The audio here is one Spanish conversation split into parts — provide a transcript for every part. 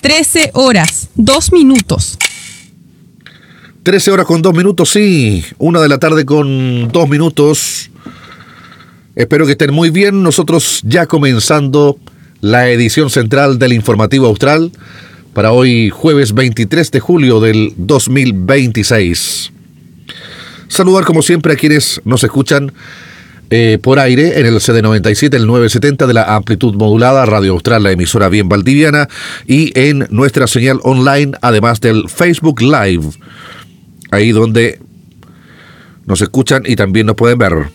13 horas, 2 minutos. 13 horas con 2 minutos, sí. 1 de la tarde con 2 minutos. Espero que estén muy bien. Nosotros ya comenzando la edición central del Informativo Austral para hoy jueves 23 de julio del 2026. Saludar como siempre a quienes nos escuchan por aire en el CD97, el 970 de la amplitud modulada, Radio Austral, la emisora bien valdiviana, y en nuestra señal online, además del Facebook Live, ahí donde nos escuchan y también nos pueden ver.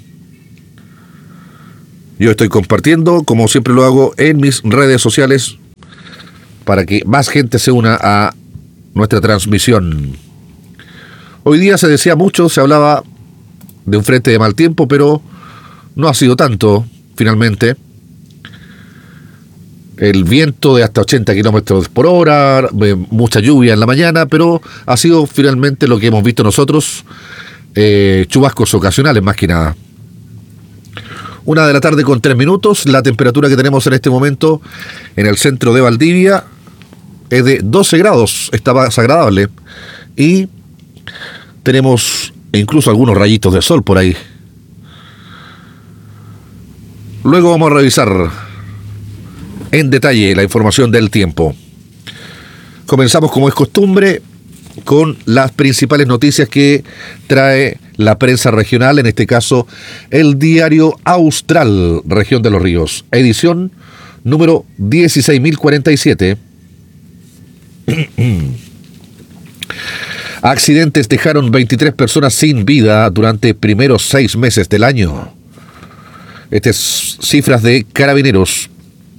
Yo estoy compartiendo, como siempre lo hago, en mis redes sociales para que más gente se una a nuestra transmisión. Hoy día se decía mucho, se hablaba de un frente de mal tiempo, pero no ha sido tanto, finalmente. El viento de hasta 80 kilómetros por hora, mucha lluvia en la mañana, pero ha sido finalmente lo que hemos visto nosotros, chubascos ocasionales más que nada. 1 de la tarde con 3 minutos, la temperatura que tenemos en este momento en el centro de Valdivia es de 12 grados, está más agradable, y tenemos incluso algunos rayitos de sol por ahí. Luego vamos a revisar en detalle la información del tiempo. Comenzamos, como es costumbre, con las principales noticias que trae la prensa regional, en este caso el diario Austral, Región de los Ríos, edición número 16.047. Accidentes dejaron 23 personas sin vida durante primeros 6 meses del año. Estas cifras de Carabineros.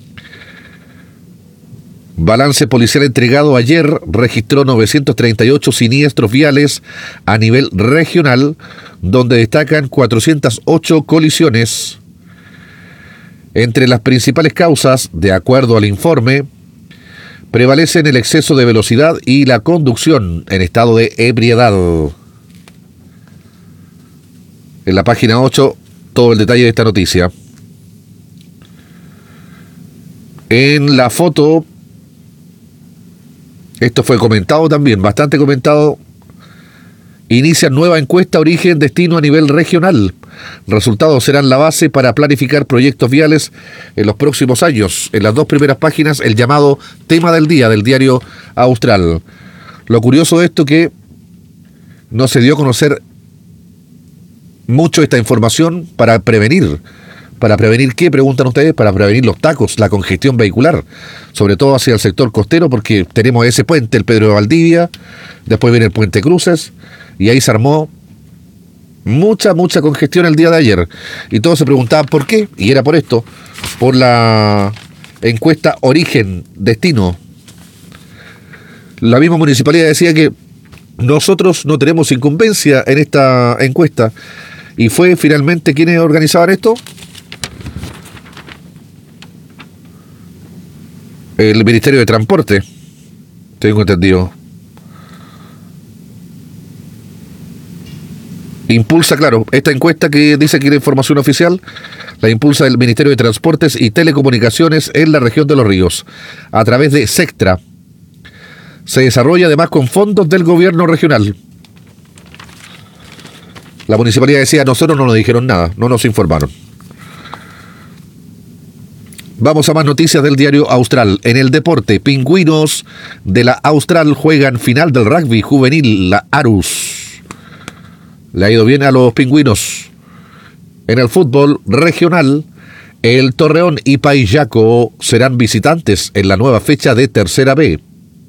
Balance policial entregado ayer registró 938 siniestros viales a nivel regional, donde destacan 408 colisiones. Entre las principales causas, de acuerdo al informe, prevalecen el exceso de velocidad y la conducción en estado de ebriedad. En la página 8, todo el detalle de esta noticia. En la foto, esto fue comentado también, bastante comentado. Inicia nueva encuesta origen-destino a nivel regional. Resultados serán la base para planificar proyectos viales en los próximos años. En las 2 primeras páginas, el llamado tema del día del diario Austral. Lo curioso de esto que no se dio a conocer mucho esta información para prevenir. ¿Para prevenir qué? Preguntan ustedes. Para prevenir los tacos, la congestión vehicular, sobre todo hacia el sector costero, porque tenemos ese puente, el Pedro de Valdivia, después viene el puente Cruces, y ahí se armó mucha congestión el día de ayer. Y todos se preguntaban por qué, y era por esto, por la encuesta origen-destino. La misma municipalidad decía que nosotros no tenemos incumbencia en esta encuesta, y fue finalmente quienes organizaban esto. El Ministerio de Transporte, tengo entendido. Impulsa, claro, esta encuesta que dice que era información oficial, la impulsa el Ministerio de Transportes y Telecomunicaciones en la región de Los Ríos, a través de Sectra. Se desarrolla además con fondos del gobierno regional. La municipalidad decía, nosotros no nos dijeron nada, no nos informaron. Vamos a más noticias del diario Austral. En el deporte, pingüinos de la Austral juegan final del rugby juvenil, la Arus. Le ha ido bien a los pingüinos. En el fútbol regional, el Torreón y Paillaco serán visitantes en la nueva fecha de Tercera B.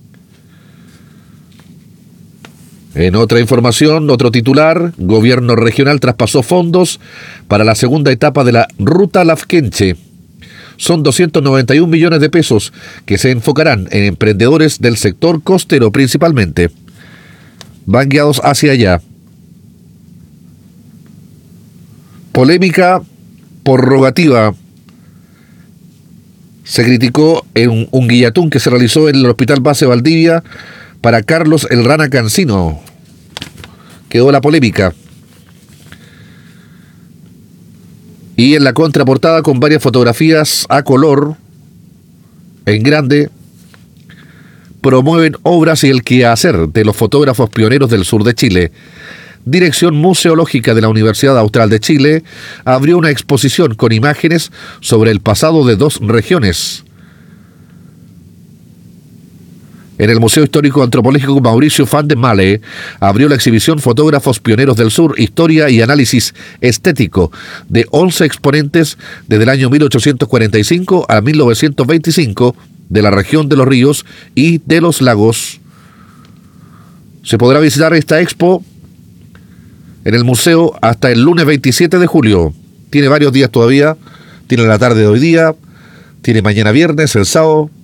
En otra información, otro titular, gobierno regional traspasó fondos para la segunda etapa de la Ruta Lafkenche. Son 291 millones de pesos que se enfocarán en emprendedores del sector costero principalmente. Van guiados hacia allá. Polémica por rogativa. Se criticó en un guillatún que se realizó en el Hospital Base Valdivia para Carlos El Rana Cancino. Quedó la polémica. Y en la contraportada, con varias fotografías a color, en grande, promueven obras y el quehacer de los fotógrafos pioneros del sur de Chile. Dirección Museológica de la Universidad Austral de Chile abrió una exposición con imágenes sobre el pasado de 2 regiones. En el Museo Histórico Antropológico Mauricio van der Male abrió la exhibición Fotógrafos Pioneros del Sur, Historia y Análisis Estético, de 11 exponentes desde el año 1845 a 1925 de la región de los ríos y de los lagos. Se podrá visitar esta expo en el museo hasta el lunes 27 de julio. Tiene varios días todavía, tiene la tarde de hoy día, tiene mañana viernes, el sábado,